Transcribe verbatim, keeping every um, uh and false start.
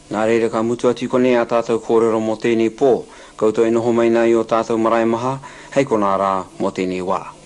Nā reira ka mutu ati kone a tātou kōrero mō tēnei pō. Koutou e noho mai nai o tātou marae maha, hei kona rā mō tēnei wā.